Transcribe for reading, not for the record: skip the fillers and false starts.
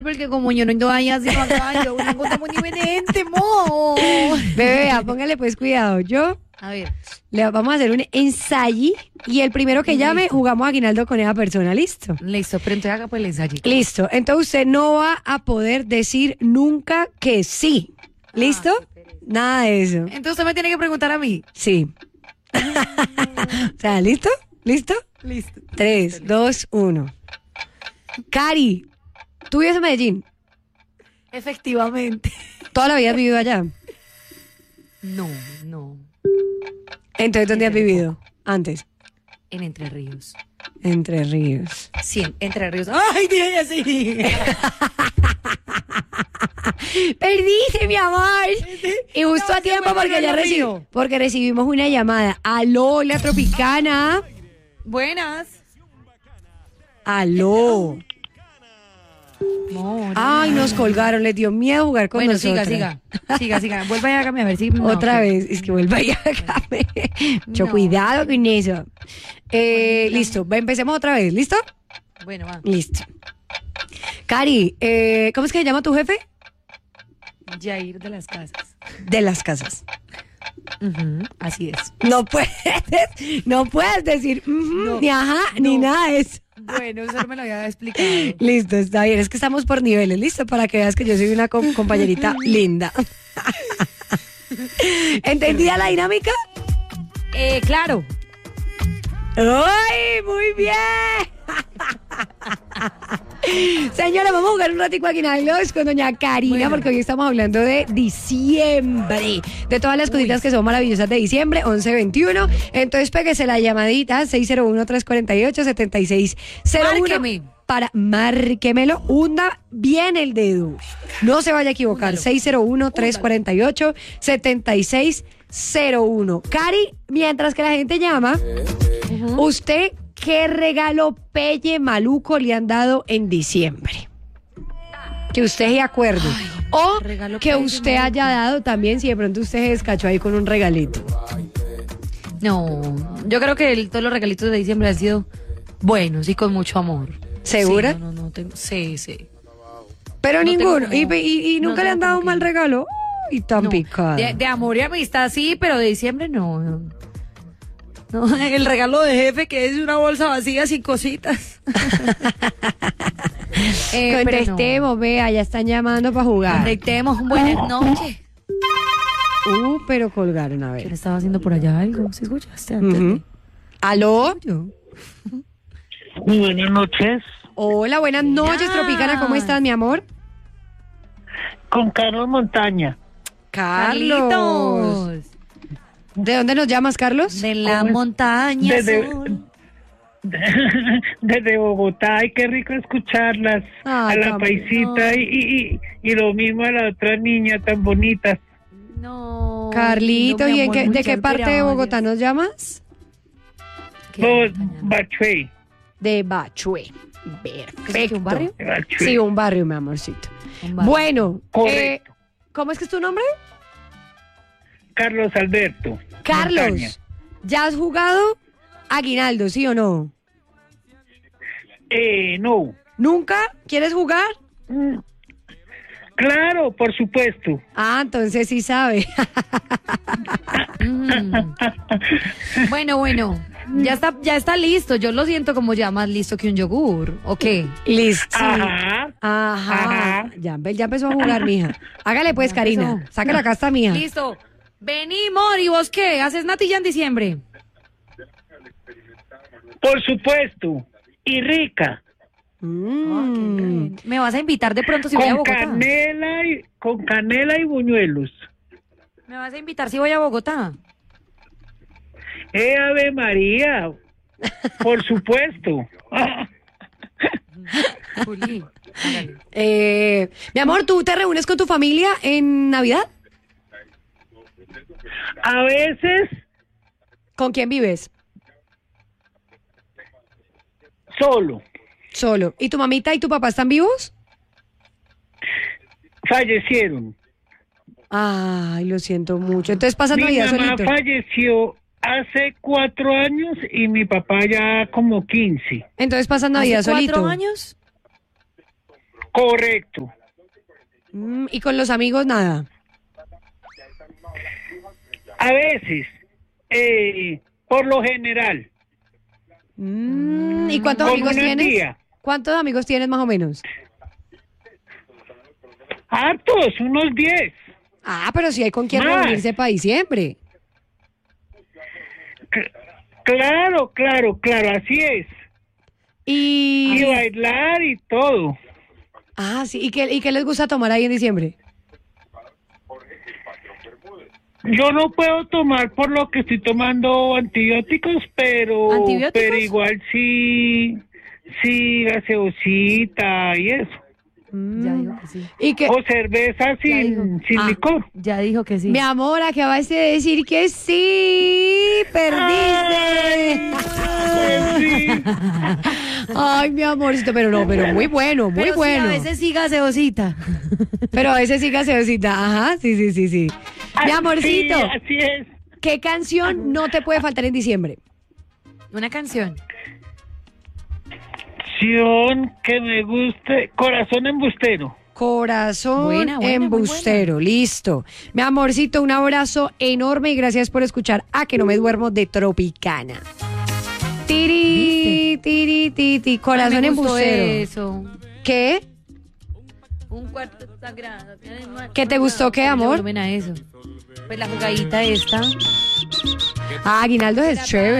Porque como yo no ando ahí así acá, yo no encontramos ni venente, mo. Bebé, póngale pues cuidado. A ver. Vamos a hacer un ensayo y el primero que llame jugamos aguinaldo con esa persona, ¿listo? Listo, pero entonces haga pues el ensayo. Listo, entonces usted no va a poder decir nunca que sí. ¿Listo? Nada de eso. Entonces usted me tiene que preguntar a mí. Sí. O sea, ¿listo? ¿Listo? Listo. 3, 2, 1. Cari, ¿tú vives en Medellín? Efectivamente. ¿Toda la vida has vivido allá? No. Entonces, ¿dónde has vivido antes? En Entre Ríos. Entre Ríos. Sí, Entre Ríos. ¡Ay, dije así! Perdiste, mi amor. Y justo a tiempo porque recibimos una llamada. Aló, la Tropicana. Buenas. Aló. Amor. Ay, nos colgaron, les dio miedo jugar con nosotros. Siga. Vuelva y hágame a ver si... Otra vez, es que vuelva y hágame. Mucho cuidado con eso. Listo, empecemos otra vez, ¿listo? Bueno, va. Listo. Cari, ¿cómo es que se llama tu jefe? Jair de las Casas. De las Casas. Así es. No puedes decir ni ajá, ni nada de eso. Bueno, eso me lo había explicado. Listo, está bien, es que estamos por niveles, listo, para que veas que yo soy una compañerita linda. ¿Entendida la dinámica? Claro. ¡Ay, muy bien! Señora, vamos a jugar un ratico aquí en Aguinaldos con doña Karina, porque hoy estamos hablando de diciembre, de todas las cositas que son maravillosas de diciembre, 11-21. Entonces péguese la llamadita 601-348-7601. Márquemelo, hunda bien el dedo. No se vaya a equivocar. 601-348-7601. Cari, mientras que la gente llama, usted, ¿qué regalo pelle maluco le han dado en diciembre? Que usted se acuerde. O que usted haya dado también, si de pronto usted se descachó ahí con un regalito. No, yo creo que todos los regalitos de diciembre han sido buenos y con mucho amor. ¿Segura? Sí, no tengo, sí. Pero no ninguno. Como, y nunca le han dado un mal regalo. Y tan picado. De amor y amistad sí, pero de diciembre no. No, el regalo de jefe que es una bolsa vacía sin cositas. Contestemos, vea, ya están llamando para jugar. Contestemos, buenas noches. Pero colgaron, a ver. ¿Quién estaba haciendo por allá algo? ¿Se escuchaste antes? ¿Aló? Muy buenas noches. Hola, buenas noches, Tropicana. ¿Cómo estás, mi amor? Con Carlos Montaña. Carlos. ¿De dónde nos llamas, Carlos? De la montaña. Desde Bogotá. Ay, qué rico escucharlas. Ay, a la paisita y lo mismo a la otra niña tan bonita. No. Carlito, no, ¿y amor, de qué parte de Bogotá nos llamas? Bachuey. De Bachuey. Perfecto. ¿Es un barrio? Sí, un barrio, mi amorcito. Bueno, ¿cómo es que es tu nombre? Carlos Alberto. Carlos, Montaña. ¿ya has jugado aguinaldo, sí o no? No. ¿Nunca? ¿Quieres jugar? Claro, por supuesto. Ah, entonces sí sabe. Bueno. Ya está listo. Yo lo siento como ya más listo que un yogur. ¿O qué? Listo. Ajá. Ya empezó a jugar, mija. Hágale pues, Karina. Sácala acá está, mija. Listo. Vení, Mor, ¿y vos qué? ¿Haces natilla en diciembre? Por supuesto. Y rica. ¿Me vas a invitar de pronto si voy a Bogotá? Con canela y buñuelos. ¿Me vas a invitar si voy a Bogotá? Ave María. Por supuesto. Juli, mi amor, ¿tú te reúnes con tu familia en Navidad? A veces ¿Con quién vives? solo. Solo. ¿Y tu mamita y tu papá están vivos? Fallecieron. Ay, lo siento mucho. Entonces pasas Mi Navidad mamá solito. falleció hace 4 años y mi papá ya como 15. Entonces pasas Navidad ¿Hace solito. 4 años? Correcto. Y con los amigos nada. A veces, por lo general. ¿Y cuántos Con amigos una tienes? tía. ¿Cuántos amigos tienes más o menos? Hartos, unos 10. Pero si hay con quien Más. reunirse para diciembre. Claro, así es. Y Y... bailar y todo. sí. ¿Y qué les gusta tomar ahí en diciembre? Yo no puedo tomar por lo que estoy tomando antibióticos, pero ¿Antibióticos? pero igual sí gaseosita y eso. Ya dijo que sí. ¿Y qué? O cerveza sin licor. Ya dijo que sí. Mi amor, acabas de decir que sí, perdiste. Pues sí. Ay, mi amorcito, pero muy bueno, muy Pero bueno. Sí, a veces sí gaseosita. Pero a veces sí gaseosita, ajá, sí. Mi amorcito, Sí, así es. ¿qué canción no te puede faltar en diciembre? Una canción. Canción que me guste, Corazón Embustero. Corazón Buena, muy embustero, listo. Mi amorcito, un abrazo enorme y gracias por escuchar A Que No Me Duermo de Tropicana. Tiri, corazón Ay, me gustó embustero. eso. ¿Qué? Un cuarto sagrado. ¿Qué te gustó, qué, amor? Volumen a eso. Pues la jugadita esta. Aguinaldo es chévere.